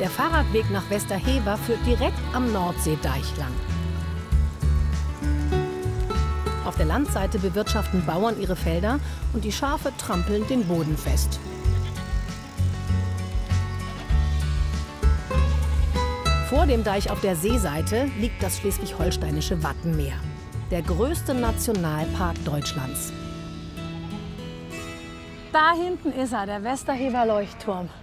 Der Fahrradweg nach Westerhever führt direkt am Nordseedeich lang. Auf der Landseite bewirtschaften Bauern ihre Felder und die Schafe trampeln den Boden fest. Vor dem Deich auf der Seeseite liegt das schleswig-holsteinische Wattenmeer, der größte Nationalpark Deutschlands. Da hinten ist er, der Westerhever Leuchtturm.